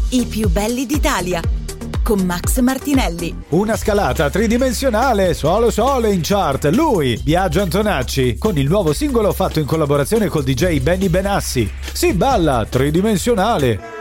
I più belli d'Italia con Max Martinelli. Una scalata tridimensionale, sole in chart. Lui, Biagio Antonacci, con il nuovo singolo fatto in collaborazione col DJ Benny Benassi. Si balla tridimensionale.